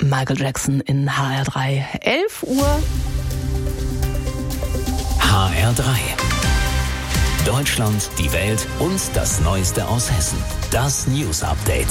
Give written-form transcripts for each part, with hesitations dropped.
Michael Jackson in HR3. 11 Uhr. HR3. Deutschland, die Welt und das Neueste aus Hessen. Das News Update.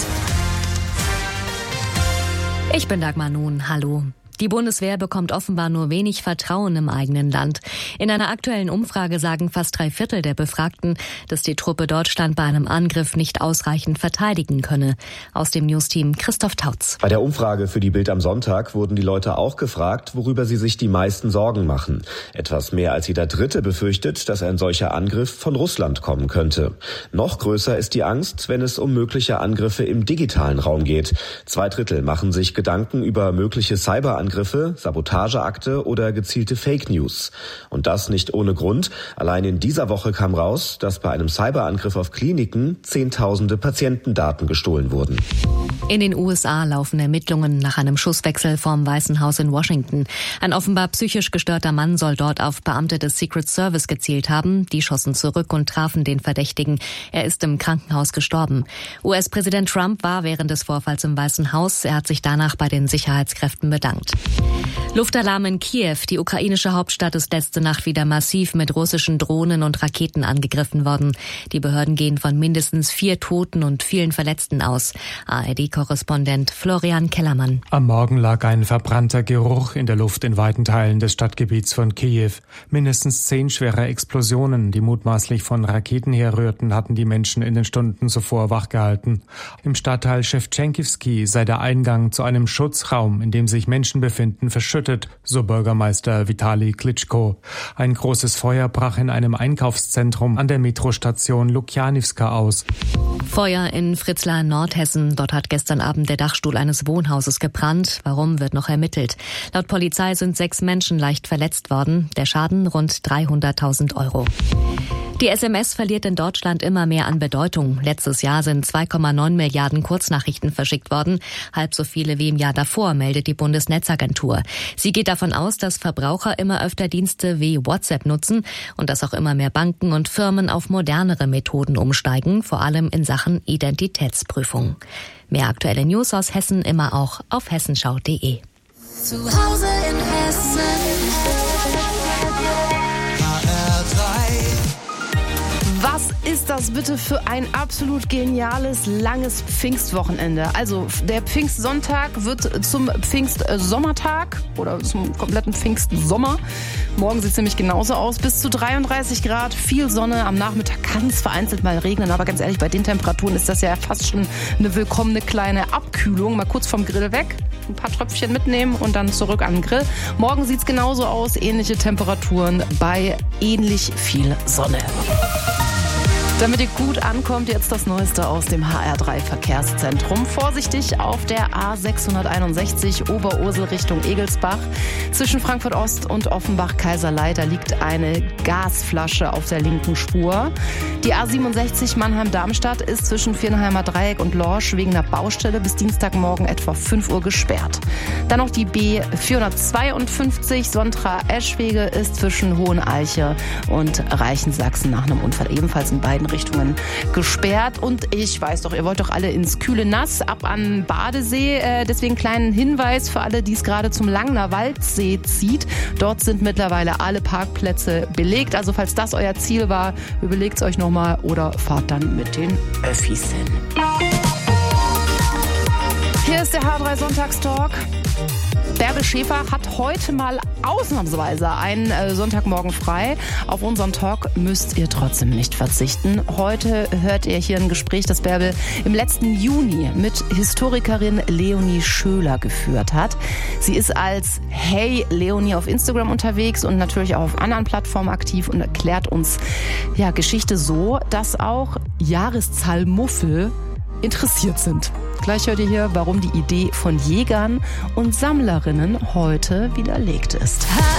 Ich bin Dagmar Nun. Hallo. Die Bundeswehr bekommt offenbar nur wenig Vertrauen im eigenen Land. In einer aktuellen Umfrage sagen fast 3/4 der Befragten, dass die Truppe Deutschland bei einem Angriff nicht ausreichend verteidigen könne. Aus dem Newsteam Christoph Tautz. Bei der Umfrage für die Bild am Sonntag wurden die Leute auch gefragt, worüber sie sich die meisten Sorgen machen. Etwas mehr als jeder Dritte befürchtet, dass ein solcher Angriff von Russland kommen könnte. Noch größer ist die Angst, wenn es um mögliche Angriffe im digitalen Raum geht. 2/3 machen sich Gedanken über mögliche Cyberangriffe, Sabotageakte oder gezielte Fake News. Und das nicht ohne Grund. Allein in dieser Woche kam raus, dass bei einem Cyberangriff auf Kliniken Zehntausende Patientendaten gestohlen wurden. In den USA laufen Ermittlungen nach einem Schusswechsel vorm Weißen Haus in Washington. Ein offenbar psychisch gestörter Mann soll dort auf Beamte des Secret Service gezielt haben. Die schossen zurück und trafen den Verdächtigen. Er ist im Krankenhaus gestorben. US-Präsident Trump war während des Vorfalls im Weißen Haus. Er hat sich danach bei den Sicherheitskräften bedankt. Luftalarm in Kiew. Die ukrainische Hauptstadt ist letzte Nacht wieder massiv mit russischen Drohnen und Raketen angegriffen worden. Die Behörden gehen von mindestens 4 Toten und vielen Verletzten aus. ARD-Korrespondent Florian Kellermann. Am Morgen lag ein verbrannter Geruch in der Luft in weiten Teilen des Stadtgebiets von Kiew. Mindestens 10 schwere Explosionen, die mutmaßlich von Raketen herrührten, hatten die Menschen in den Stunden zuvor wachgehalten. Im Stadtteil Schewtschenkivsky sei der Eingang zu einem Schutzraum, in dem sich Menschen befinden, verschüttet, so Bürgermeister Vitali Klitschko. Ein großes Feuer brach in einem Einkaufszentrum an der Metrostation Lukjanivska aus. Feuer in Fritzlar in Nordhessen. Dort hat gestern Abend der Dachstuhl eines Wohnhauses gebrannt. Warum, wird noch ermittelt. Laut Polizei sind 6 Menschen leicht verletzt worden. Der Schaden rund 300.000 €. Die SMS verliert in Deutschland immer mehr an Bedeutung. Letztes Jahr sind 2,9 Milliarden Kurznachrichten verschickt worden. Halb so viele wie im Jahr davor, meldet die Bundesnetzagentur. Sie geht davon aus, dass Verbraucher immer öfter Dienste wie WhatsApp nutzen und dass auch immer mehr Banken und Firmen auf modernere Methoden umsteigen, vor allem in Sachen Identitätsprüfung. Mehr aktuelle News aus Hessen immer auch auf hessenschau.de. Zu Hause in Hessen. Was ist das bitte für ein absolut geniales, langes Pfingstwochenende? Also der Pfingstsonntag wird zum Pfingstsommertag oder zum kompletten Pfingstsommer. Morgen sieht es nämlich genauso aus. Bis zu 33 Grad, viel Sonne. Am Nachmittag kann es vereinzelt mal regnen. Aber ganz ehrlich, bei den Temperaturen ist das ja fast schon eine willkommene kleine Abkühlung. Mal kurz vom Grill weg, ein paar Tröpfchen mitnehmen und dann zurück an den Grill. Morgen sieht es genauso aus. Ähnliche Temperaturen bei ähnlich viel Sonne. Damit ihr gut ankommt, jetzt das Neueste aus dem HR3 Verkehrszentrum. Vorsichtig auf der A661 Oberursel Richtung Egelsbach. Zwischen Frankfurt Ost und Offenbach-Kaiserlei, da liegt eine Gasflasche auf der linken Spur. Die A67 Mannheim-Darmstadt ist zwischen Viernheimer Dreieck und Lorsch wegen einer Baustelle bis Dienstagmorgen etwa 5 Uhr gesperrt. Dann noch die B452 Sontra-Eschwege ist zwischen Hoheneiche und Reichensachsen nach einem Unfall ebenfalls in beiden Richtungen gesperrt. Und ich weiß doch, ihr wollt doch alle ins kühle Nass, ab an Badesee. Deswegen kleinen Hinweis für alle, die es gerade zum Langner Waldsee zieht. Dort sind mittlerweile alle Parkplätze belegt. Also falls das euer Ziel war, überlegt es euch nochmal oder fahrt dann mit den Öffis hin. Hier ist der H3 Sonntagstalk. Bärbel Schäfer hat heute mal ausnahmsweise einen Sonntagmorgen frei. Auf unseren Talk müsst ihr trotzdem nicht verzichten. Heute hört ihr hier ein Gespräch, das Bärbel im letzten Juni mit Historikerin Leonie Schöler geführt hat. Sie ist als Hey Leonie auf Instagram unterwegs und natürlich auch auf anderen Plattformen aktiv und erklärt uns Geschichte so, dass auch Jahreszahlmuffel interessiert sind. Gleich hört ihr hier, warum die Idee von Jägern und Sammlerinnen heute widerlegt ist.